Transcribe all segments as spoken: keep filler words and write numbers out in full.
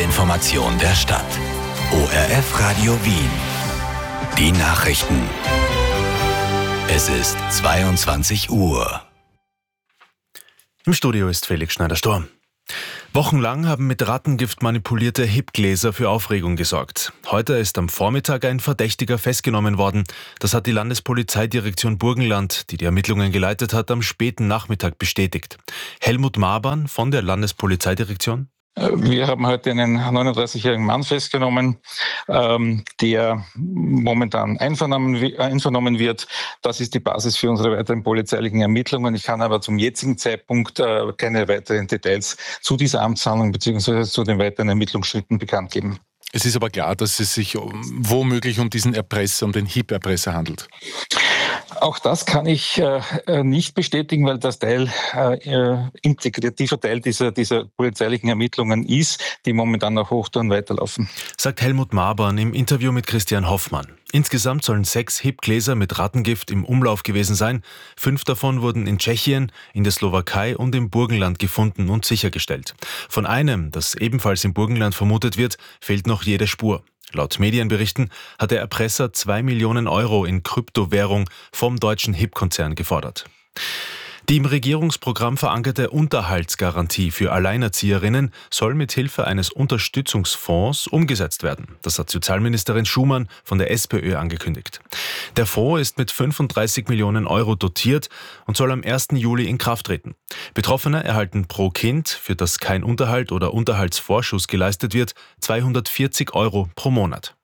Information der Stadt. O R F Radio Wien. Die Nachrichten. Es ist zweiundzwanzig Uhr. Im Studio ist Felix Schneider-Storm. Wochenlang haben mit Rattengift manipulierte Hip-Gläser für Aufregung gesorgt. Heute ist am Vormittag ein Verdächtiger festgenommen worden. Das hat die Landespolizeidirektion Burgenland, die die Ermittlungen geleitet hat, am späten Nachmittag bestätigt. Helmut Mabern von der Landespolizeidirektion. Wir haben heute einen neununddreißigjährigen Mann festgenommen, ähm, der momentan einvernommen, einvernommen wird. Das ist die Basis für unsere weiteren polizeilichen Ermittlungen. Ich kann aber zum jetzigen Zeitpunkt äh, keine weiteren Details zu dieser Amtshandlung bzw. zu den weiteren Ermittlungsschritten bekannt geben. Es ist aber klar, dass es sich womöglich um diesen Erpresser, um den Hip-Erpresser handelt. Auch das kann ich äh, nicht bestätigen, weil das Teil, äh, integrativer Teil dieser, dieser polizeilichen Ermittlungen ist, die momentan nach Hochtouren weiterlaufen. Sagt Helmut Mabern im Interview mit Christian Hoffmann. Insgesamt sollen sechs Hip-Gläser mit Rattengift im Umlauf gewesen sein. Fünf davon wurden in Tschechien, in der Slowakei und im Burgenland gefunden und sichergestellt. Von einem, das ebenfalls im Burgenland vermutet wird, fehlt noch jede Spur. Laut Medienberichten hat der Erpresser zwei Millionen Euro in Kryptowährung vom deutschen Hip-Konzern gefordert. Die im Regierungsprogramm verankerte Unterhaltsgarantie für Alleinerzieherinnen soll mit Hilfe eines Unterstützungsfonds umgesetzt werden. Das hat Sozialministerin Schumann von der SPÖ angekündigt. Der Fonds ist mit fünfunddreißig Millionen Euro dotiert und soll am ersten Juli in Kraft treten. Betroffene erhalten pro Kind, für das kein Unterhalt oder Unterhaltsvorschuss geleistet wird, zweihundertvierzig Euro pro Monat.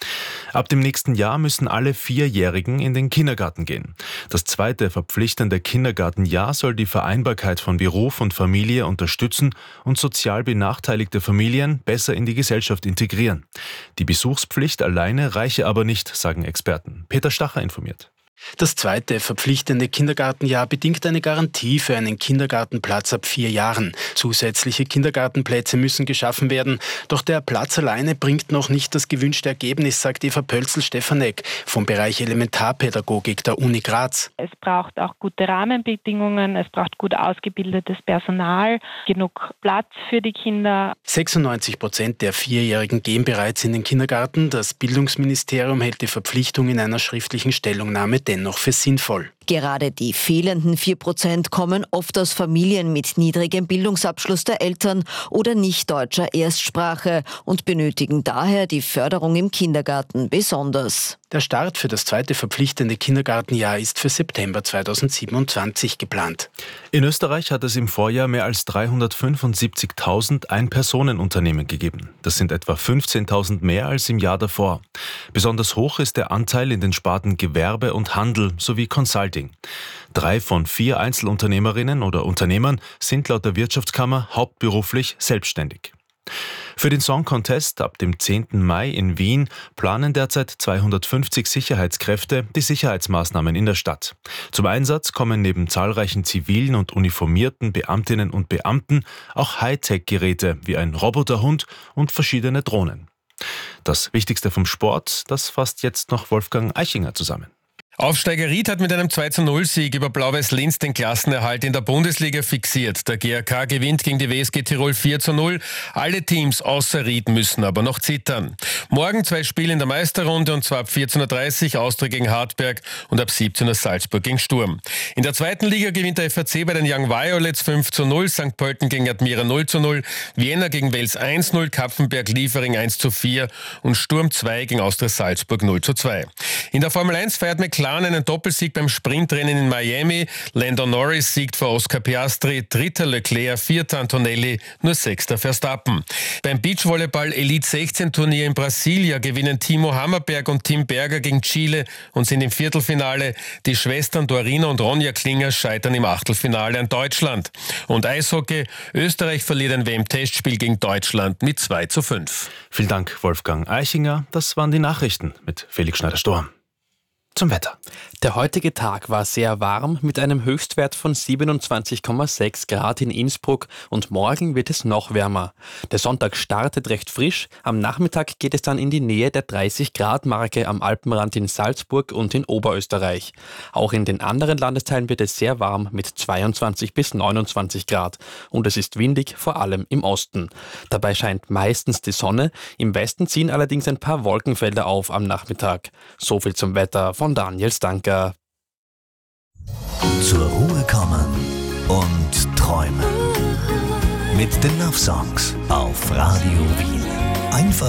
Ab dem nächsten Jahr müssen alle Vierjährigen in den Kindergarten gehen. Das zweite verpflichtende Kindergartenjahr soll die Vereinbarkeit von Beruf und Familie unterstützen und sozial benachteiligte Familien besser in die Gesellschaft integrieren. Die Besuchspflicht alleine reiche aber nicht, sagen Experten. Peter Stacher informiert. Das zweite verpflichtende Kindergartenjahr bedingt eine Garantie für einen Kindergartenplatz ab vier Jahren. Zusätzliche Kindergartenplätze müssen geschaffen werden. Doch der Platz alleine bringt noch nicht das gewünschte Ergebnis, sagt Eva Pölzl-Stefanek vom Bereich Elementarpädagogik der Uni Graz. Es braucht auch gute Rahmenbedingungen, es braucht gut ausgebildetes Personal, genug Platz für die Kinder. sechsundneunzig Prozent der Vierjährigen gehen bereits in den Kindergarten. Das Bildungsministerium hält die Verpflichtung in einer schriftlichen Stellungnahme dennoch für sinnvoll. Gerade die fehlenden vier Prozent kommen oft aus Familien mit niedrigem Bildungsabschluss der Eltern oder nicht deutscher Erstsprache und benötigen daher die Förderung im Kindergarten besonders. Der Start für das zweite verpflichtende Kindergartenjahr ist für September zweitausendsiebenundzwanzig geplant. In Österreich hat es im Vorjahr mehr als dreihundertfünfundsiebzigtausend Ein-Personen-Unternehmen gegeben. Das sind etwa fünfzehntausend mehr als im Jahr davor. Besonders hoch ist der Anteil in den Sparten Gewerbe und Handel sowie Consulting. Drei von vier Einzelunternehmerinnen oder Unternehmern sind laut der Wirtschaftskammer hauptberuflich selbstständig. Für den Song Contest ab dem zehnten Mai in Wien planen derzeit zweihundertfünfzig Sicherheitskräfte die Sicherheitsmaßnahmen in der Stadt. Zum Einsatz kommen neben zahlreichen zivilen und uniformierten Beamtinnen und Beamten auch Hightech-Geräte wie ein Roboterhund und verschiedene Drohnen. Das Wichtigste vom Sport, das fasst jetzt noch Wolfgang Eichinger zusammen. Aufsteiger Ried hat mit einem zwei zu null Sieg über Blau-Weiß Linz den Klassenerhalt in der Bundesliga fixiert. Der G R K gewinnt gegen die W S G Tirol vier zu null. Alle Teams außer Ried müssen aber noch zittern. Morgen zwei Spiele in der Meisterrunde und zwar ab vierzehn Uhr dreißig Austria gegen Hartberg und ab siebzehn Uhr Salzburg gegen Sturm. In der zweiten Liga gewinnt der F A C bei den Young Violets fünf zu null, Sankt Pölten gegen Admira null zu null, Vienna gegen Wels eins zu null, Kapfenberg-Liefering eins zu vier und Sturm zwei gegen Austria Salzburg null zu zwei. In der Formel eins feiert McLaren einen Doppelsieg beim Sprintrennen in Miami. Lando Norris siegt vor Oscar Piastri, dritter Leclerc, vierter Antonelli, nur sechster Verstappen. Beim Beachvolleyball Elite sechzehn Turnier in Brasilia gewinnen Timo Hammerberg und Tim Berger gegen Chile und sind im Viertelfinale. Die Schwestern Dorina und Ronja Klinger scheitern im Achtelfinale an Deutschland. Und Eishockey, Österreich verliert ein W M-Testspiel gegen Deutschland mit zwei zu fünf. Vielen Dank, Wolfgang Eichinger. Das waren die Nachrichten mit Felix Schneider-Storm. zum Wetter. Der heutige Tag war sehr warm mit einem Höchstwert von siebenundzwanzig Komma sechs Grad in Innsbruck und morgen wird es noch wärmer. Der Sonntag startet recht frisch, am Nachmittag geht es dann in die Nähe der dreißig Grad Marke am Alpenrand in Salzburg und in Oberösterreich. Auch in den anderen Landesteilen wird es sehr warm mit zweiundzwanzig bis neunundzwanzig Grad und es ist windig, vor allem im Osten. Dabei scheint meistens die Sonne, im Westen ziehen allerdings ein paar Wolkenfelder auf am Nachmittag. So viel zum Wetter von Daniel Stanker. Zur Ruhe kommen und träumen. Mit den Love Songs auf Radio Wien. Einfach